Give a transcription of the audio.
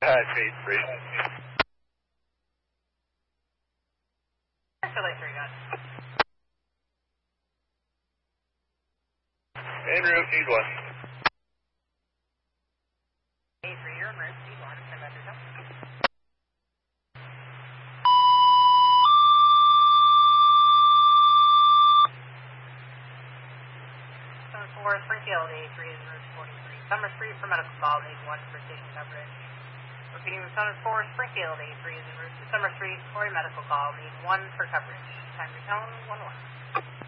Phase 3. Delay 3, got En route, need 1. A3, you're en route, need 1, send that yourself. 4, Springfield, A3 is en route 43. Summer Street for medical call, need 1 for station coverage. Repeating with Summer 4, Springfield, A3 is en route to Summer Street for a medical call, need 1 for coverage. Time to tone, 1-1.